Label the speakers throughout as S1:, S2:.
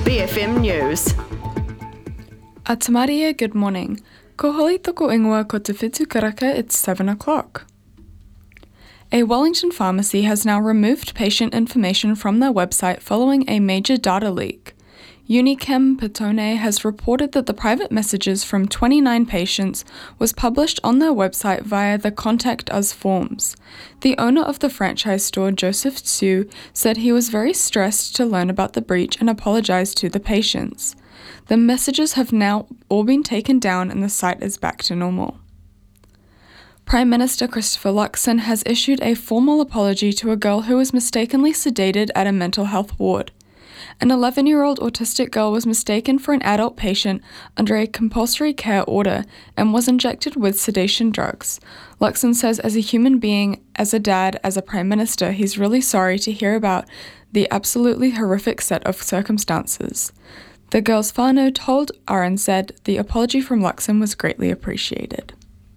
S1: BFM News.
S2: Atamaria, good morning. Ko holi toko ingoa ko te whitu karaka, it's 7 o'clock. A Wellington pharmacy has now removed patient information from their website following a major data leak. Unichem Petone has reported that the private messages from 29 patients was published on their website via the Contact Us forms. The owner of the franchise store, Joseph Tsu, said he was very stressed to learn about the breach and apologized to the patients. The messages have now all been taken down and the site is back to normal. Prime Minister Christopher Luxon has issued a formal apology to a girl who was mistakenly sedated at a mental health ward. An 11-year-old autistic girl was mistaken for an adult patient under a compulsory care order and was injected with sedation drugs. Luxon says as a human being, as a dad, as a Prime Minister, he's really sorry to hear about the absolutely horrific set of circumstances. The girl's whānau told RNZ the apology from Luxon was greatly appreciated.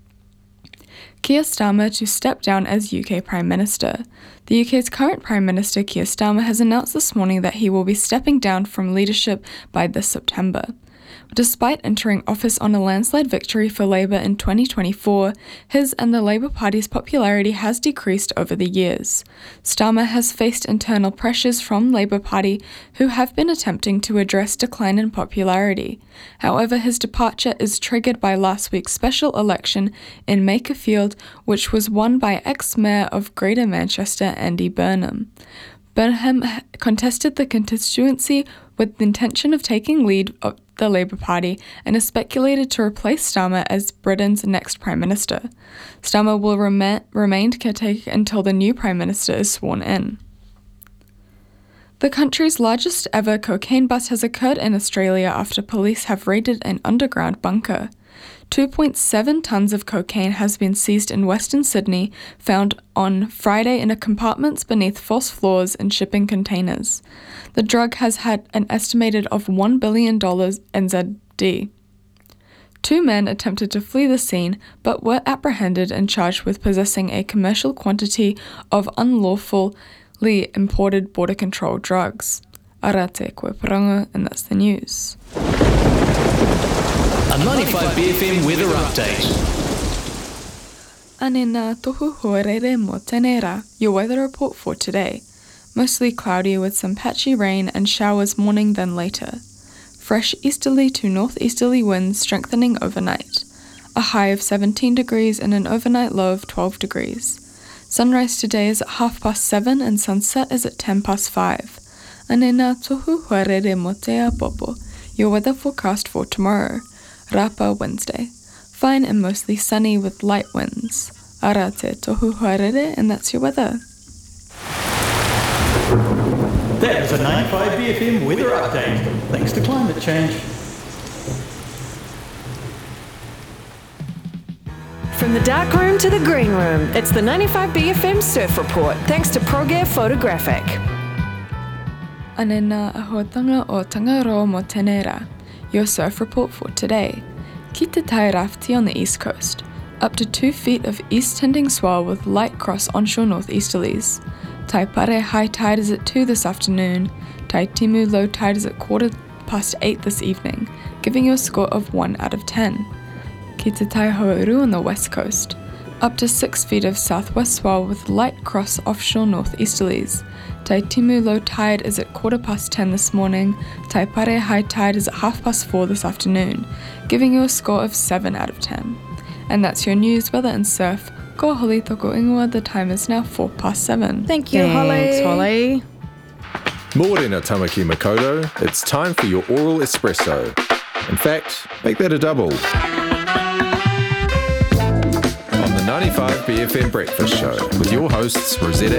S2: Keir Starmer to step down as UK Prime Minister. The UK's current Prime Minister, Keir Starmer, has announced this morning that he will be stepping down from leadership by this September. Despite entering office on a landslide victory for Labour in 2024, his and the Labour Party's popularity has decreased over the years. Starmer has faced internal pressures from Labour Party, who have been attempting to address decline in popularity. However, his departure is triggered by last week's special election in Makerfield, which was won by ex-mayor of Greater Manchester, Andy Burnham. Burnham contested the constituency with the intention of taking lead of the Labour Party and is speculated to replace Starmer as Britain's next Prime Minister. Starmer will remain caretaker until the new Prime Minister is sworn in. The country's largest ever cocaine bust has occurred in Australia after police have raided an underground bunker. 2.7 tons of cocaine has been seized in Western Sydney, found on Friday in compartments beneath false floors and shipping containers. The drug has had an estimated of $1 billion NZD. 2 men attempted to flee the scene, but were apprehended and charged with possessing a commercial quantity of unlawfully imported border control drugs. Arate koe parango, and that's the news.
S3: A 95 BFM weather update.
S2: Anena tohu hoerere mo tenera, your weather report for today. Mostly cloudy with some patchy rain and showers morning then later. Fresh easterly to northeasterly winds strengthening overnight. A high of 17 degrees and an overnight low of 12 degrees. Sunrise today is at 7:30 and sunset is at 5:10. Anena tohu hoerere mo te apopo, your weather forecast for tomorrow. Rapa Wednesday. Fine and mostly sunny with light winds. Ara te tohu haerere, and that's your weather.
S3: That was a 95 BFM weather update. Thanks to climate change.
S1: From the dark room to the green room, it's the 95 BFM Surf Report, thanks to ProGear Photographic.
S2: Anena ahotanga o Tangaroa mo tenera. Your surf report for today. Ki te tai rafti on the east coast. Up to 2 feet of east-tending swell with light cross onshore northeasterlies. Taipare high tide is at 2 this afternoon. Taitimu low tide is at 8:15 this evening, giving you a score of 1 out of 10. Ki te tai Ho'ouru on the west coast. Up to 6 feet of southwest swell with light cross offshore northeasterlies. Taitimu low tide is at 10:15 this morning. Taipare high tide is at 4:30 this afternoon, giving you a score of 7 out of 10. And that's your news, weather and surf. Ko holi toko ingoa, the time is now 7:04.
S1: Thank you, Holly.
S4: Morena Tamaki Makoto, it's time for your oral espresso. In fact, make that a double. On the 95 BFM Breakfast Show with your hosts Rosetta